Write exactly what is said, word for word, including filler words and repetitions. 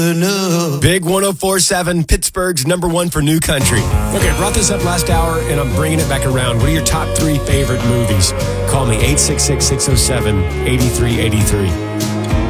Big one oh four point seven, Pittsburgh's number one for new country. Okay, I brought this up last hour, and I'm bringing it back around. What are your top three favorite movies? Call me, eight six six, six oh seven, eight three eight three.